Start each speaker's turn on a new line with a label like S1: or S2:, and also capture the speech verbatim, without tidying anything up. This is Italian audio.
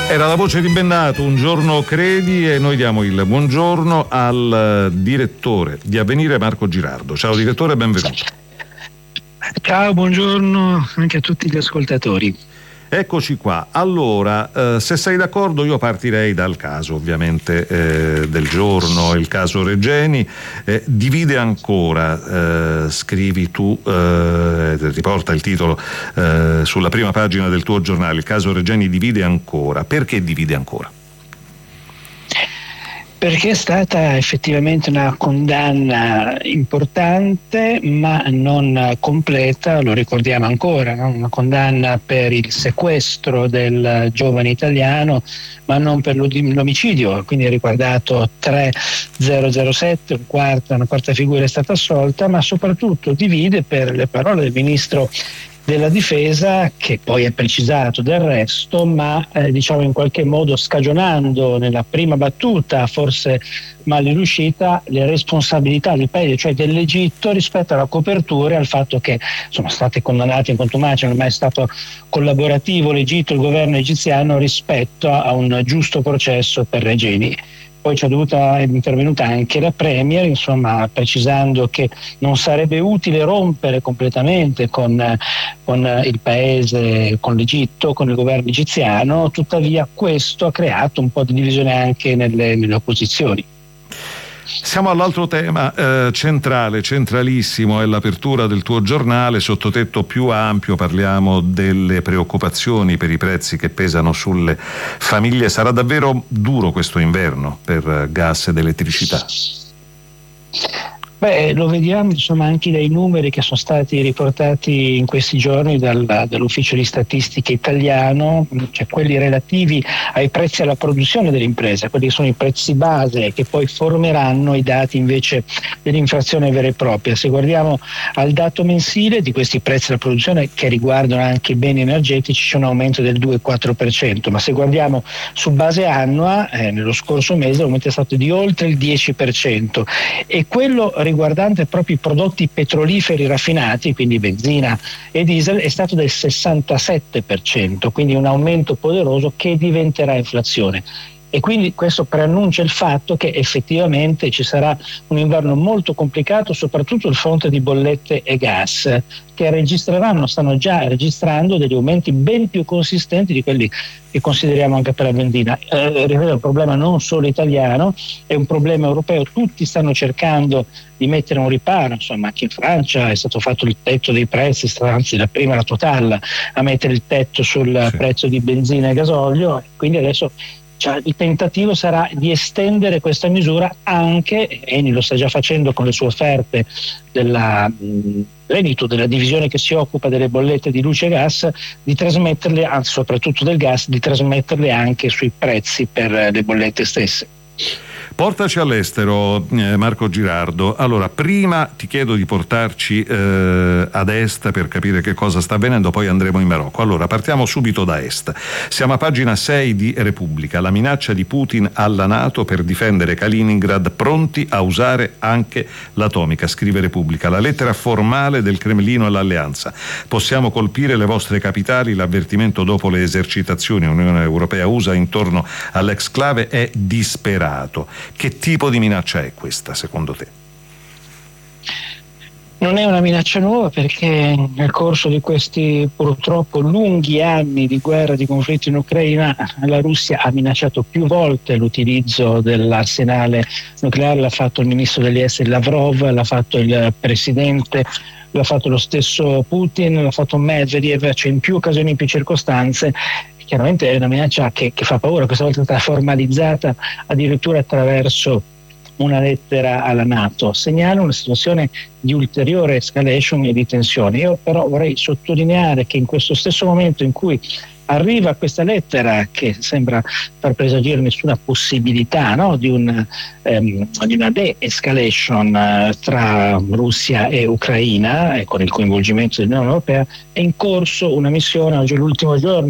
S1: Era la voce di Bennato, Un giorno credi, e noi diamo il buongiorno al direttore di Avvenire, Marco Girardo. Ciao direttore, benvenuto.
S2: Ciao, buongiorno anche a tutti gli ascoltatori.
S1: Eccoci qua. Allora, eh, se sei d'accordo io partirei dal caso ovviamente eh, del giorno, il caso Regeni. Eh, divide ancora, eh, scrivi tu, eh, riporta il titolo eh, sulla prima pagina del tuo giornale, il caso Regeni divide ancora. Perché divide ancora?
S2: Perché è stata effettivamente una condanna importante ma non completa, lo ricordiamo ancora, no? Una condanna per il sequestro del giovane italiano ma non per l'omicidio, quindi ha riguardato tre zero zero sette, un quarta, una quarta figura è stata assolta, ma soprattutto divide per le parole del ministro della difesa, che poi è precisato del resto, ma eh, diciamo in qualche modo scagionando nella prima battuta, forse mal riuscita, le responsabilità del paese, cioè dell'Egitto, rispetto alla copertura e al fatto che sono stati condannati in contumacia, non è mai stato collaborativo l'Egitto, il governo egiziano rispetto a un giusto processo per Regeni. Poi c'è dovuta, è intervenuta anche la Premier, insomma, precisando che non sarebbe utile rompere completamente con, con il paese, con l'Egitto, con il governo egiziano, tuttavia questo ha creato un po' di divisione anche nelle, nelle opposizioni.
S1: Siamo all'altro tema eh, centrale, centralissimo, è l'apertura del tuo giornale, sottotetto più ampio, parliamo delle preoccupazioni per i prezzi che pesano sulle famiglie. Sarà davvero duro questo inverno per gas ed elettricità?
S2: Beh, lo vediamo insomma anche dai numeri che sono stati riportati in questi giorni dal, dall'ufficio di statistica italiano, cioè quelli relativi ai prezzi alla produzione delle imprese, quelli che sono i prezzi base che poi formeranno i dati invece dell'inflazione vera e propria. Se guardiamo al dato mensile di questi prezzi alla produzione che riguardano anche i beni energetici, c'è un aumento del due virgola quattro per cento, ma se guardiamo su base annua, eh, nello scorso mese l'aumento è stato di oltre il dieci per cento, e quello riguardante proprio i prodotti petroliferi raffinati, quindi benzina e diesel, è stato del sessantasette per cento, quindi un aumento poderoso che diventerà inflazione. E quindi questo preannuncia il fatto che effettivamente ci sarà un inverno molto complicato, soprattutto sul fronte di bollette e gas, che registreranno, stanno già registrando degli aumenti ben più consistenti di quelli che consideriamo anche per la benzina. Eh, è un problema non solo italiano, è un problema europeo, tutti stanno cercando di mettere un riparo, insomma anche in Francia è stato fatto il tetto dei prezzi, anzi la prima la Total a mettere il tetto sul sì. prezzo di benzina e gasolio, quindi adesso cioè, il tentativo sarà di estendere questa misura anche, Eni lo sta già facendo con le sue offerte della Veneto, della divisione che si occupa delle bollette di luce e gas, di trasmetterle, anzi soprattutto del gas, di trasmetterle anche sui prezzi per le bollette stesse.
S1: Portaci all'estero, eh, Marco Girardo. Allora, prima ti chiedo di portarci eh, ad est per capire che cosa sta avvenendo, poi andremo in Marocco. Allora, partiamo subito da est. Siamo a pagina sei di Repubblica. La minaccia di Putin alla NATO per difendere Kaliningrad, pronti a usare anche l'atomica, scrive Repubblica. La lettera formale del Cremlino all'alleanza. Possiamo colpire le vostre capitali, l'avvertimento dopo le esercitazioni Unione Europea U S A intorno all'exclave è disperato. Che tipo di minaccia è questa, secondo te?
S2: Non è una minaccia nuova, perché nel corso di questi purtroppo lunghi anni di guerra, di conflitto in Ucraina, la Russia ha minacciato più volte l'utilizzo dell'arsenale nucleare. L'ha fatto il ministro degli esteri Lavrov, l'ha fatto il presidente, l'ha fatto lo stesso Putin, l'ha fatto Medvedev, cioè in più occasioni, in più circostanze. Chiaramente è una minaccia che, che fa paura, questa volta è stata formalizzata addirittura attraverso una lettera alla NATO. Segnala una situazione di ulteriore escalation e di tensione. Io però vorrei sottolineare che in questo stesso momento in cui arriva questa lettera, che sembra far presagire nessuna possibilità, no, di, un, ehm, di una de-escalation eh, tra Russia e Ucraina, e con il coinvolgimento dell'Unione Europea, è in corso una missione, oggi è l'ultimo giorno